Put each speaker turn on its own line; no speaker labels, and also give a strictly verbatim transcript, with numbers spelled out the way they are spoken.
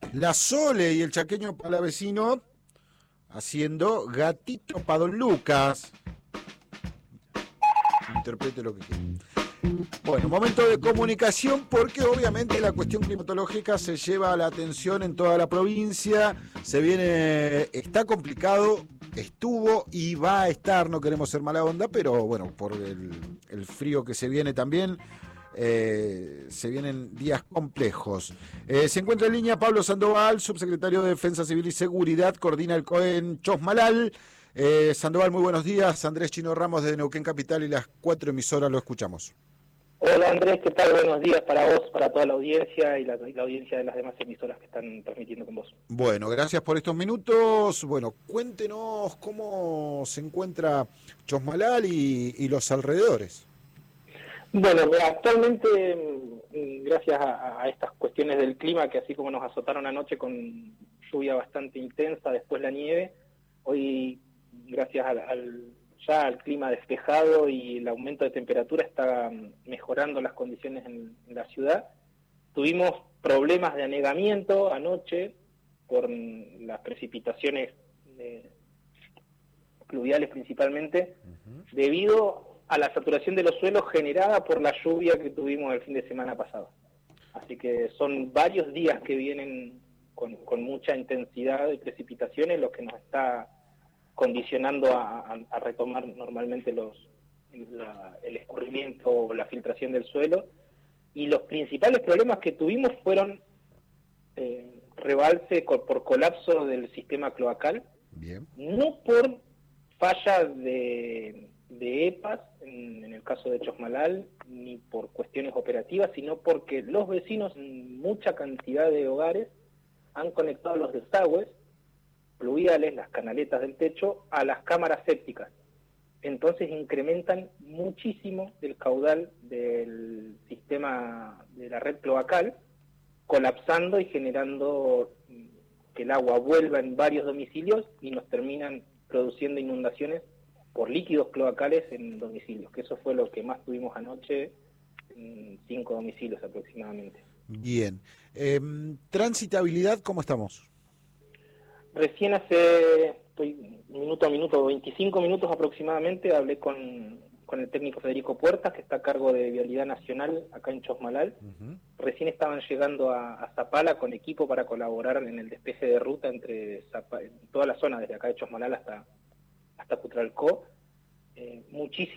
La Sole y el chaqueño palavecino haciendo Gatito pa' Don Lucas. Interprete lo que quiera. Bueno, momento de comunicación porque obviamente la cuestión climatológica se lleva a la atención en toda la provincia. Se viene, está complicado, estuvo y va a estar, no queremos ser mala onda, pero bueno, por el, el frío que se viene también, eh, se vienen días complejos. Eh, se encuentra en línea Pablo Sandoval, subsecretario de Defensa Civil y Seguridad, coordina el COEN Chosmalal. Eh, Sandoval, muy buenos días. Andrés Chino Ramos de Neuquén Capital y las cuatro emisoras lo escuchamos.
Hola Andrés, ¿qué tal? Buenos días para vos, para toda la audiencia y la, y la audiencia de las demás emisoras que están transmitiendo con vos.
Bueno, gracias por estos minutos. Bueno, cuéntenos cómo se encuentra Chosmalal y, y los alrededores.
Bueno, mira, actualmente, gracias a, a estas cuestiones del clima, que así como nos azotaron anoche con lluvia bastante intensa, después la nieve, hoy, gracias al, al ya al clima despejado y el aumento de temperatura, está mejorando las condiciones en, en la ciudad. Tuvimos problemas de anegamiento anoche por las precipitaciones eh, pluviales principalmente, uh-huh. debido a la saturación de los suelos generada por la lluvia que tuvimos el fin de semana pasado. Así que son varios días que vienen con, con mucha intensidad de precipitaciones, lo que nos está condicionando a, a, a retomar normalmente los, la, el escurrimiento o la filtración del suelo. Y los principales problemas que tuvimos fueron eh, rebalse co- por colapso del sistema cloacal. Bien. No por falla de, de E P A S, en, en el caso de Chosmalal, ni por cuestiones operativas, sino porque los vecinos, en mucha cantidad de hogares, han conectado los desagües pluviales, las canaletas del techo, a las cámaras sépticas. Entonces incrementan muchísimo el caudal del sistema de la red cloacal, colapsando y generando que el agua vuelva en varios domicilios y nos terminan produciendo inundaciones por líquidos cloacales en domicilios, que eso fue lo que más tuvimos anoche, en cinco domicilios aproximadamente.
Bien. Eh, transitabilidad, ¿cómo estamos?
Recién hace, estoy minuto a minuto, veinticinco minutos aproximadamente, hablé con, con el técnico Federico Puertas, que está a cargo de Vialidad Nacional acá en Chosmalal. Uh-huh. Recién estaban llegando a, a Zapala con equipo para colaborar en el despeje de ruta entre Zapa, en toda la zona, desde acá de Chosmalal hasta, hasta Cutralcó. Eh, muchísimo